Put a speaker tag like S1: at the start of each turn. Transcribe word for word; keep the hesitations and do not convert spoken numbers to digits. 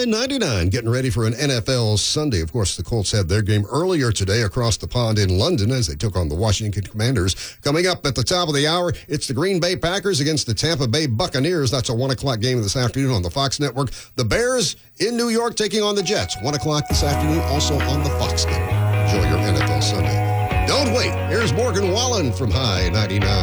S1: ninety-nine, getting ready for an N F L Sunday. Of course, the Colts had their game earlier today across the pond in London as they took on the Washington Commanders. Coming up at the top of the hour, it's the Green Bay Packers against the Tampa Bay Buccaneers. That's a one o'clock game this afternoon on the Fox Network. The Bears in New York taking on the Jets. one o'clock this afternoon, also on the Fox Network. Enjoy your N F L Sunday. Don't wait. Here's Morgan Wallen from High ninety-nine.